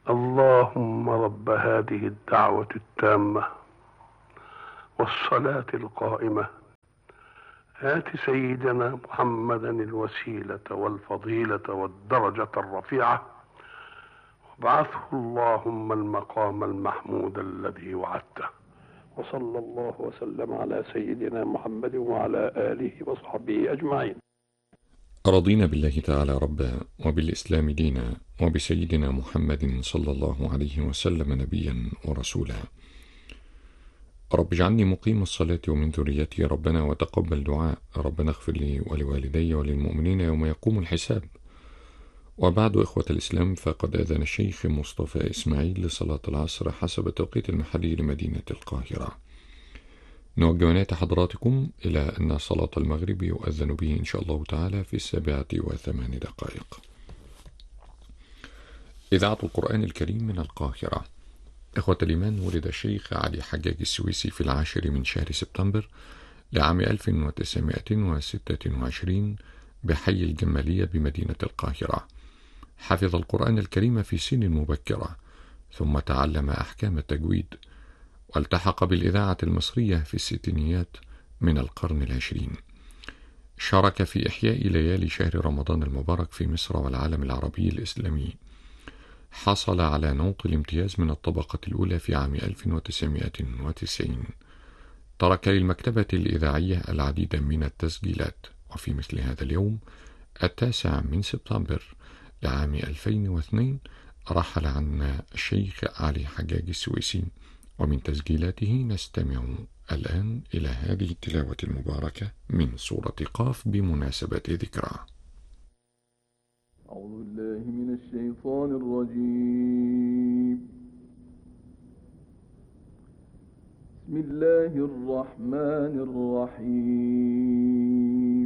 اللهم رب هذه الدعوة التامة والصلاة القائمة، آت سيدنا محمدا الوسيلة والفضيلة والدرجة الرفيعة، وابعثه اللهم المقام المحمود الذي وعدته. وصلى الله وسلم على سيدنا محمد وعلى آله وصحبه أجمعين. رضينا بالله تعالى ربا، وبالإسلام دينا، وبسيدنا محمد صلى الله عليه وسلم نبيا ورسولا. رب اجعلني مقيم الصلاة ومن ذريتي ربنا وتقبل دعاء. ربنا اغفر لي ولوالدي وللمؤمنين يوم يقوم الحساب. وبعد، إخوة الإسلام، فقد أذن الشيخ مصطفى إسماعيل لصلاة العصر حسب التوقيت المحلي لمدينة القاهرة. نوجه عناية حضراتكم إلى أن صلاة المغرب يؤذن به إن شاء الله تعالى في 7:08. إذاعة القرآن الكريم من القاهرة. إخوة الإيمان، ولد الشيخ علي حجاج السويسي في 10 من شهر سبتمبر لعام 1926 بحي الجمالية بمدينة القاهرة. حفظ القرآن الكريم في سن مبكرة، ثم تعلم أحكام التجويد، والتحق بالإذاعة المصرية في الستينيات من القرن العشرين. شارك في إحياء ليالي شهر رمضان المبارك في مصر والعالم العربي الإسلامي. حصل على نوط الامتياز من الطبقة الأولى في عام 1990. ترك للمكتبة الإذاعية العديد من التسجيلات، وفي مثل هذا اليوم 9 من سبتمبر لعام 2002 رحل عنا الشيخ علي حجاج السويسي، ومن تسجيلاته نستمع الآن إلى هذه التلاوة المباركة من سورة قاف بمناسبة ذكرى. أعوذ بالله من الشيطان الرجيم. بسم الله الرحمن الرحيم.